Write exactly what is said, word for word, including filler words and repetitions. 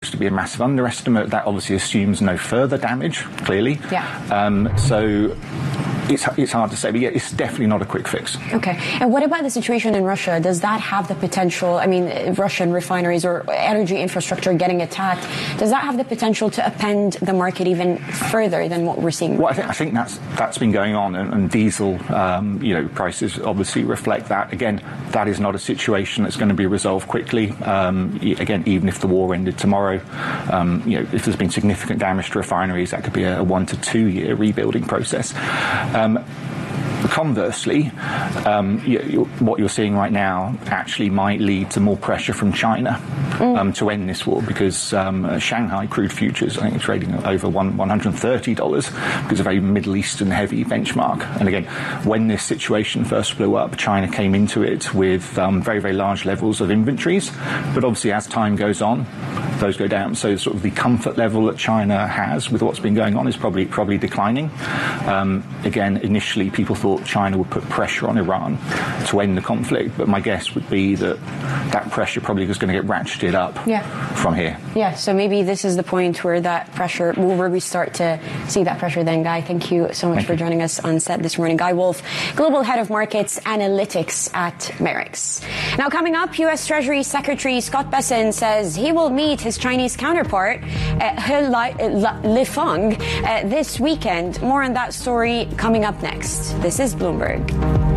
looks to be a massive underestimate. That obviously assumes no further damage, clearly. Yeah. Um, so it's, it's hard to say, but yeah, it's definitely not a quick fix. Okay. And what about the situation in Russia? Does that have the potential, I mean, Russian refineries or energy infrastructure getting attacked, does that have the potential to upend the market even further than what we're seeing? Well, I think, I think that's that's been going on, and, and diesel, um, you know, prices obviously reflect that. Again, that is not a situation that's going to be resolved quickly. Um, again, even if the war ended tomorrow, um, you know, if there's been significant damage to refineries, that could be a, a one to two year rebuilding process. Um, Conversely, um, you, you, what you're seeing right now actually might lead to more pressure from China mm. um, to end this war, because um, uh, Shanghai crude futures, I think, it's trading at over one, one hundred thirty dollars because of a Middle Eastern heavy benchmark. And again, when this situation first blew up, China came into it with um, very, very large levels of inventories. But obviously, as time goes on, those go down. So sort of the comfort level that China has with what's been going on is probably probably declining. Um, again, initially, people thought China would put pressure on Iran to end the conflict, but my guess would be that that pressure probably is going to get ratcheted up yeah. from here. Yeah, so maybe this is the point where that pressure, where we start to see that pressure then. Guy, thank you so much thank for you. joining us on set this morning. Guy Wolf, Global Head of Markets Analytics at Merix. Now coming up, U S Treasury Secretary Scott Bessent says he will meet his Chinese counterpart, uh, He Lifeng, uh, this weekend. More on that story coming up next. This is Bloomberg.